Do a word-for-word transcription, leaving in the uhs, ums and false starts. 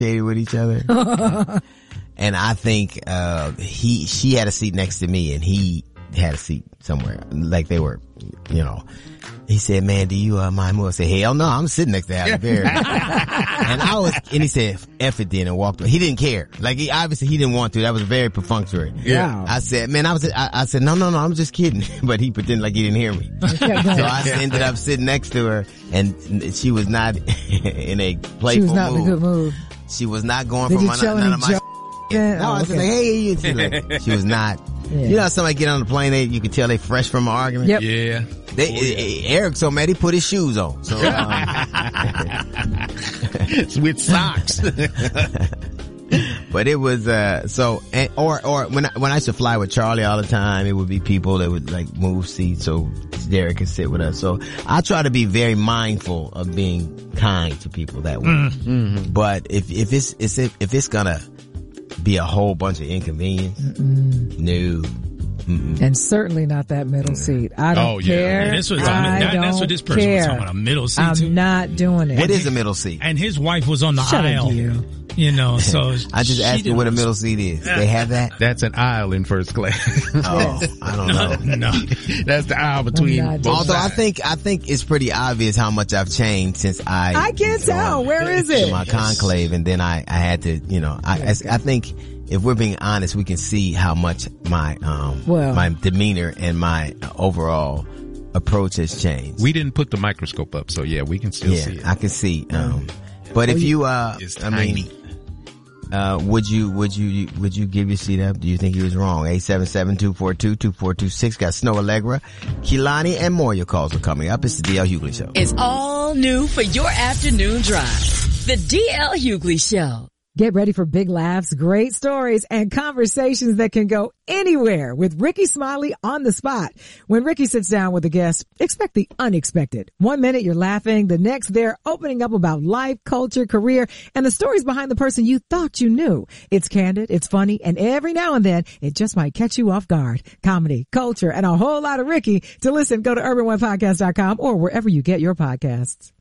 with each other. And I think, uh, he, she had a seat next to me and he had a seat somewhere. Like they were, you know, he said, man, do you, uh, mind more? I said, hell no, I'm sitting next to Halle Berry. And I was, and he said, F it then and walked away. He didn't care. Like he, obviously he didn't want to. That was very perfunctory. Yeah. I said, man, I was, I, I said, no, no, no, I'm just kidding. But he pretended like he didn't hear me. So I ended up sitting next to her and she was not in a playful She was not mood. in a good mood. She was not going Did for you my, tell none any of my joke? Yeah. No, I was Oh, just okay. like, hey, she, like, she was not. Yeah. You know, somebody get on the plane, they, you can tell they fresh from an argument. Yep. Yeah. They, oh, yeah. Eric so mad he put his shoes on. So, um, with socks. But it was, uh, so, and, or, or when I, when I used to fly with Charlie all the time, it would be people that would like move seats so Derek could sit with us. So I try to be very mindful of being kind to people that way. Mm-hmm. But if, if it's, it's, if it's gonna be a whole bunch of inconvenience, Mm-mm. no. Mm-mm. And certainly not that middle seat. I don't oh, yeah. care. Yeah, this was, I that, don't that's what this person care. was talking about, a middle seat. I'm too. not doing it. What is a middle seat? And his wife was on the Shut aisle. up, you. You know, so I just asked you what a middle seat is. They have that? That's an aisle in first class. Oh, I don't know. No, that's the aisle between both Although sides. I think, I think it's pretty obvious how much I've changed since I. I can't tell. Where is it? My conclave, and then I, I had to, you know, I, I, I think if we're being honest, we can see how much my, um, well, my demeanor and my overall approach has changed. We didn't put the microscope up, so yeah, we can still yeah, see it. I can see. Um, but if you, uh, I mean, uh, would you, would you, would you give your seat up? Do you think he was wrong? eight seven seven, two four two, two four two six. Got Snow Allegra, Kehlani, and more. Your calls are coming up. It's the D L Hughley Show. It's all new for your afternoon drive. The D L Hughley Show. Get ready for big laughs, great stories, and conversations that can go anywhere with Ricky Smiley on the spot. When Ricky sits down with a guest, expect the unexpected. One minute you're laughing, the next they're opening up about life, culture, career, and the stories behind the person you thought you knew. It's candid, it's funny, and every now and then it just might catch you off guard. Comedy, culture, and a whole lot of Ricky. To listen, go to urban one podcast dot com or wherever you get your podcasts.